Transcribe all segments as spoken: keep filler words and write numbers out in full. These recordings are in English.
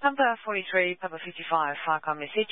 Papa forty-three, Papa fifty-five, FireCom message.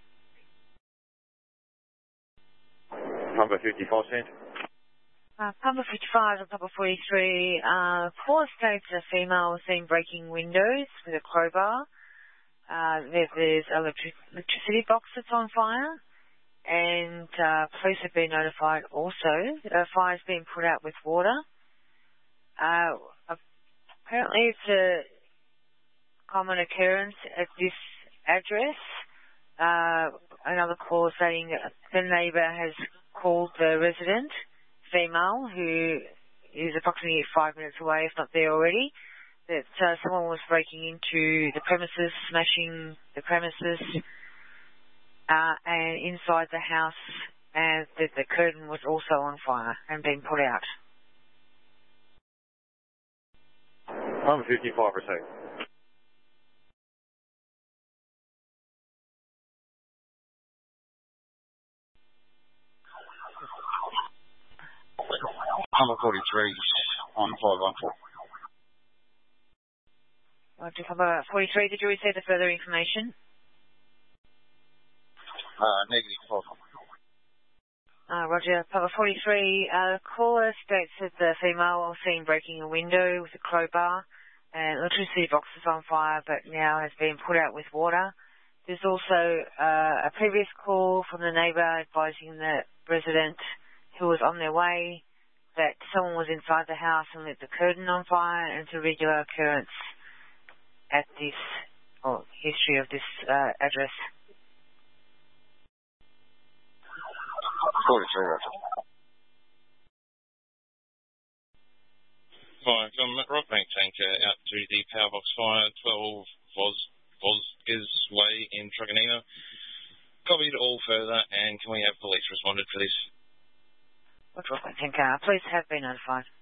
Papa fifty-five, sent. Uh, Papa fifty-five and Papa forty-three, uh, caller states a female was seen breaking windows with a crowbar. Uh, there, there's an electric, electricity box that's on fire, and uh, police have been notified also that a fire's been put out with water. Uh, apparently it's a common occurrence at this address. Uh, another call saying that the neighbour has called the resident, female, who is approximately five minutes away, if not there already, that uh, someone was breaking into the premises, smashing the premises, uh, and inside the house, and that the curtain was also on fire and being put out. I'm fifty-five percent. Number forty-three on five one four. Roger, Papa forty-three, did you receive the further information? Uh, negative five. Uh, Roger, Papa forty-three, uh, the caller states that the female was seen breaking a window with a crowbar, and electricity box is on fire, but now has been put out with water. There's also uh, a previous call from the neighbour advising the resident who was on their way that someone was inside the house and lit the curtain on fire, and it's a regular occurrence at this, or history of this uh, address. forty-three, Roger. Fire from Rockbank Tanker out to the Powerbox Fire, twelve Vos, Vosges Way in Truganina. Copied all further, and can we have police responded for this? Rockbank Tanker, police have been notified.